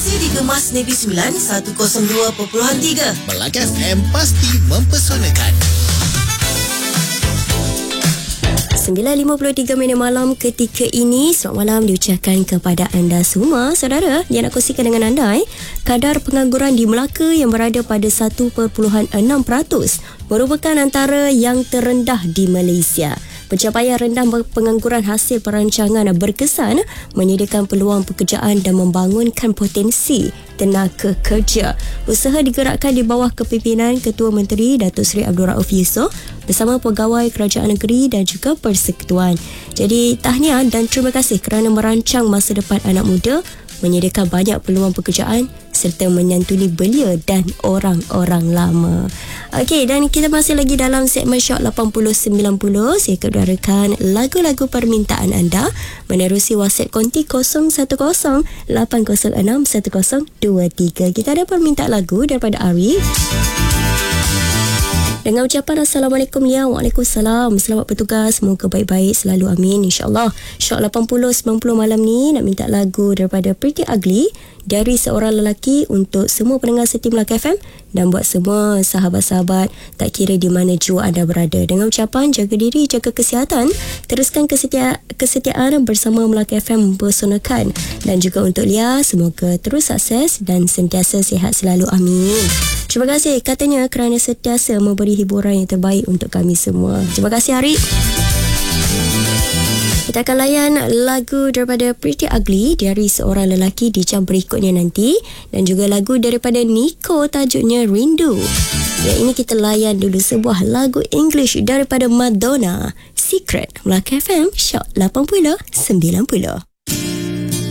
Masih dikemas Negeri Sembilan 102.3. Melaka FM pasti mempesonakan. 9.53 malam ketika ini. Selamat malam diucapkan kepada anda semua. Saudara, yang nak kongsikan dengan anda kadar pengangguran di Melaka yang berada pada 1.6% merupakan antara yang terendah di Malaysia. Pencapaian rendah pengangguran hasil perancangan berkesan menyediakan peluang pekerjaan dan membangunkan potensi tenaga kerja. Usaha digerakkan di bawah kepimpinan Ketua Menteri Datuk Seri Abdul Rauf Yusof bersama pegawai kerajaan negeri dan juga persekutuan. Jadi tahniah dan terima kasih kerana merancang masa depan anak muda, menyediakan banyak peluang pekerjaan serta menyantuni belia dan orang-orang lama. Okey, dan kita masih lagi dalam segmen Shock 8090. Saya kedarakan lagu-lagu permintaan anda menerusi WhatsApp konti 0108061023. Kita ada permintaan lagu daripada Arif dengan ucapan Assalamualaikum ya. Waalaikumsalam. Selamat bertugas. Semoga baik-baik selalu. Amin. InsyaAllah. Shock 80-90 malam ni nak minta lagu daripada Pretty Ugly dari seorang lelaki untuk semua pendengar setia Melaka FM dan buat semua sahabat-sahabat tak kira di mana jua anda berada. Dengan ucapan jaga diri, jaga kesihatan, teruskan kesetiaan bersama Melaka FM mempesonakan. Dan juga untuk Lia, semoga terus sukses dan sentiasa sihat selalu. Amin. Terima kasih katanya kerana sentiasa memberi hiburan yang terbaik untuk kami semua. Terima kasih Ari. Kita akan layan lagu daripada Pretty Ugly dari seorang lelaki di jam berikutnya nanti. Dan juga lagu daripada Nico tajuknya Rindu. Yang ini kita layan dulu sebuah lagu English daripada Madonna, Secret. Melaka FM, Shock 80-90.